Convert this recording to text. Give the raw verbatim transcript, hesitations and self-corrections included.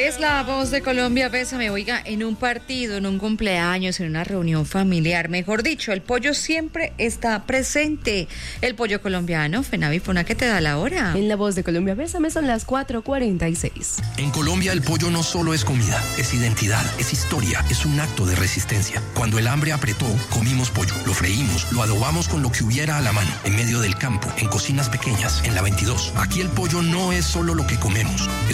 Es la voz de Colombia, Bésame. Oiga, en un partido, en un cumpleaños, en una reunión familiar, mejor dicho, el pollo siempre está presente. El pollo colombiano, Fenavi Fona, ¿qué te da la hora? En la voz de Colombia, Bésame, son las cuatro cuarenta y seis. En Colombia el pollo no solo es comida, es identidad, es historia, es un acto de resistencia. Cuando el hambre apretó, comimos pollo, lo freímos, lo adobamos con lo que hubiera a la mano, en medio del campo, en cocinas pequeñas, en la veintidós. Aquí el pollo no es solo lo que comemos, es